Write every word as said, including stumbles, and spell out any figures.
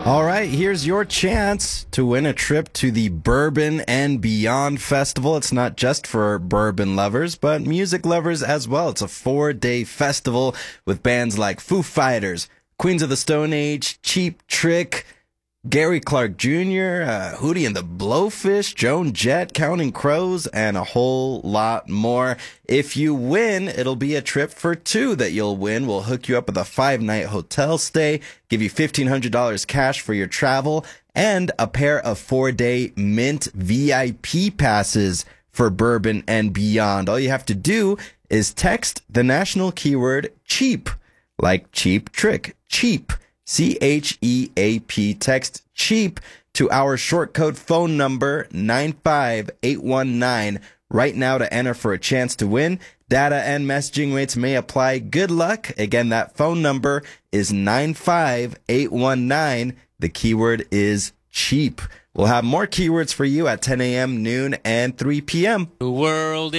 All right, here's your chance to win a trip to the Bourbon and Beyond Festival. It's not just for bourbon lovers, but music lovers as well. It's a four-day festival with bands like Foo Fighters, Queens of the Stone Age, Cheap Trick, Gary Clark Junior, uh, Hootie and the Blowfish, Joan Jett, Counting Crows, and a whole lot more. If you win, it'll be a trip for two that you'll win. We'll hook you up with a five-night hotel stay, give you fifteen hundred dollars cash for your travel, and a pair of four-day Mint V I P passes for Bourbon and Beyond. All you have to do is text the national keyword CHEAP, like Cheap Trick, CHEAP. C H E A P. Text CHEAP to our short code phone number nine five eight one nine right now to enter for a chance to win. Data and messaging rates may apply. Good luck. Again, that phone number is nine five eight one nine. The keyword is CHEAP. We'll have more keywords for you at ten a.m., noon, and three p.m. The world